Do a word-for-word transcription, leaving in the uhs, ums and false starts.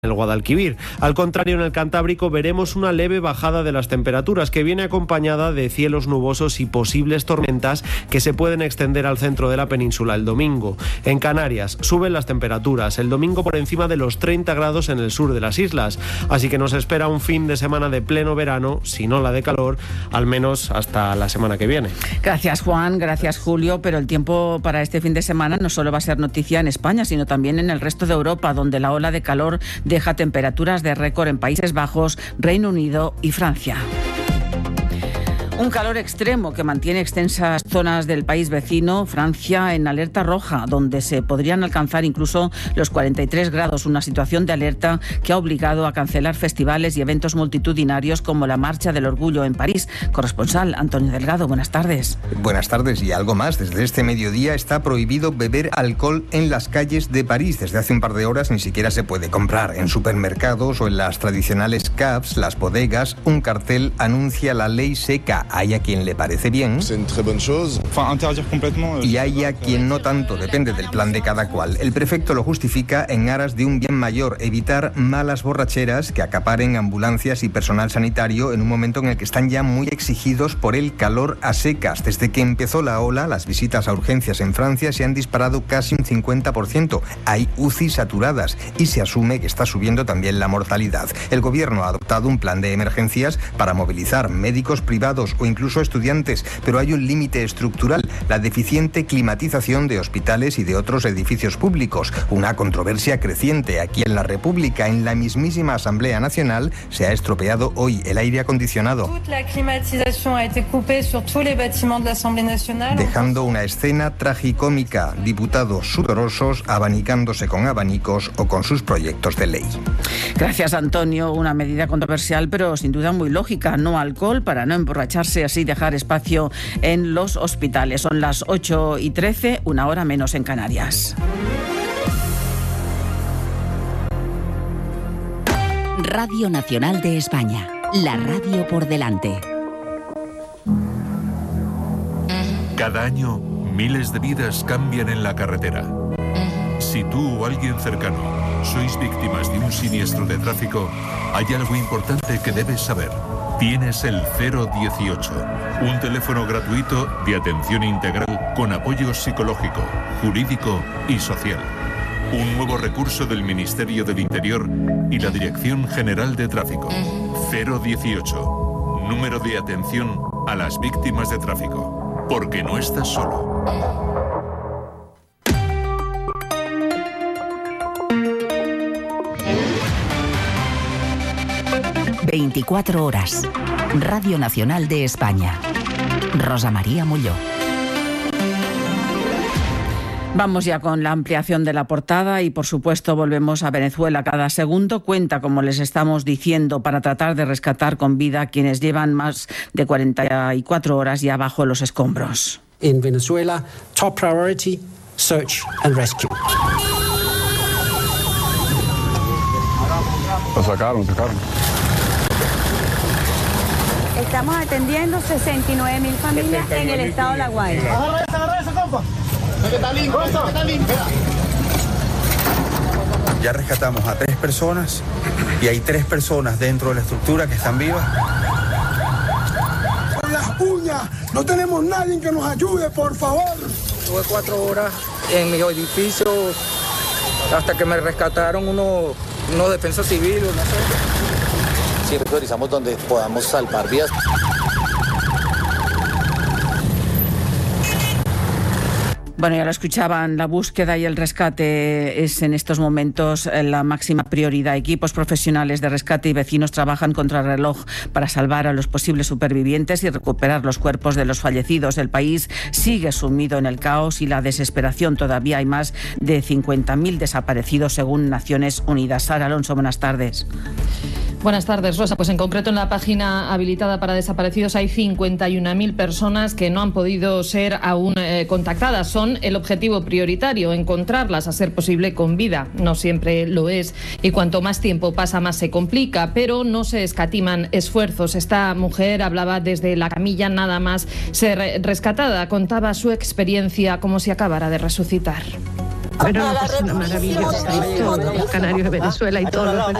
el Guadalquivir. Al contrario, en el Cantábrico veremos una leve bajada de las temperaturas que viene acompañada de cielos nubosos y posibles tormentas que se pueden extender al centro de la península el domingo. En Canarias suben las temperaturas, el domingo por encima de los treinta grados en el sur de las islas, así que nos espera un fin de semana de pleno verano, si no la de calor, al menos hasta la semana que viene. Gracias, Juan, gracias, Julio, pero el tiempo para este fin de semana no solo va a ser noticia en España, sino también en el resto de Europa, donde la ola de calor deja temperaturas de récord en Países Bajos, Reino Unido y Francia. Un calor extremo que mantiene extensas zonas del país vecino, Francia, en alerta roja, donde se podrían alcanzar incluso los cuarenta y tres grados, una situación de alerta que ha obligado a cancelar festivales y eventos multitudinarios como la Marcha del Orgullo en París. Corresponsal Antonio Delgado, buenas tardes. Buenas tardes y algo más. Desde este mediodía está prohibido beber alcohol en las calles de París. Desde hace un par de horas ni siquiera se puede comprar. En supermercados o en las tradicionales cafés, las bodegas, un cartel anuncia la ley seca. Hay a quien le parece bien y hay a quien no tanto, depende del plan de cada cual. El prefecto lo justifica en aras de un bien mayor, evitar malas borracheras que acaparen ambulancias y personal sanitario en un momento en el que están ya muy exigidos por el calor a secas. Desde que empezó la ola, las visitas a urgencias en Francia se han disparado casi un cincuenta por ciento. Hay U C I saturadas y se asume que está subiendo también la mortalidad. El gobierno ha adoptado un plan de emergencias para movilizar médicos privados o incluso estudiantes, pero hay un límite estructural, la deficiente climatización de hospitales y de otros edificios públicos. Una controversia creciente aquí en la República. En la mismísima Asamblea Nacional se ha estropeado hoy el aire acondicionado, dejando una escena tragicómica, diputados sudorosos abanicándose con abanicos o con sus proyectos de ley. Gracias, Antonio. Una medida controversial, pero sin duda muy lógica. No alcohol para no emborracharse, así dejar espacio en los hospitales. Son las ocho y trece, una hora menos en Canarias. Radio Nacional de España, la radio por delante. Cada año, miles de vidas cambian en la carretera. Si tú o alguien cercano sois víctimas de un siniestro de tráfico, hay algo importante que debes saber. Tienes el cero dieciocho, un teléfono gratuito de atención integral con apoyo psicológico, jurídico y social. Un nuevo recurso del Ministerio del Interior y la Dirección General de Tráfico. cero dieciocho, número de atención a las víctimas de tráfico. Porque no estás solo. veinticuatro horas. Radio Nacional de España. Rosa María Molló. Vamos ya con la ampliación de la portada y, por supuesto, volvemos a Venezuela. Cada segundo cuenta, como les estamos diciendo, para tratar de rescatar con vida a quienes llevan más de cuarenta y cuatro horas ya bajo los escombros. En Venezuela, top priority, search and rescue. Lo sacaron, sacaron. Estamos atendiendo sesenta y nueve mil familias en el estado de La Guaira. Agarra esa, agarra esa, compa. Que está limpio, eso, que está limpio. Ya rescatamos a tres personas y hay tres personas dentro de la estructura que están vivas. Con las uñas, no tenemos nadie que nos ayude, por favor. Tuve cuatro horas en mi edificio hasta que me rescataron unos uno defensa civil, no sé. Siempre priorizamos donde podamos salvar vidas. Bueno, ya lo escuchaban, la búsqueda y el rescate es en estos momentos la máxima prioridad. Equipos profesionales de rescate y vecinos trabajan contra el reloj para salvar a los posibles supervivientes y recuperar los cuerpos de los fallecidos. El país sigue sumido en el caos y la desesperación. Todavía hay más de cincuenta mil desaparecidos según Naciones Unidas. Sara Alonso, buenas tardes. Buenas tardes, Rosa. Pues en concreto en la página habilitada para desaparecidos hay cincuenta y una mil personas que no han podido ser aún eh, contactadas. Son el objetivo prioritario, encontrarlas, a ser posible con vida. No siempre lo es y cuanto más tiempo pasa más se complica, pero no se escatiman esfuerzos. Esta mujer hablaba desde la camilla nada más ser rescatada. Contaba su experiencia como si acabara de resucitar. Bueno, una persona maravillosa y todos los canarios de Venezuela y todos los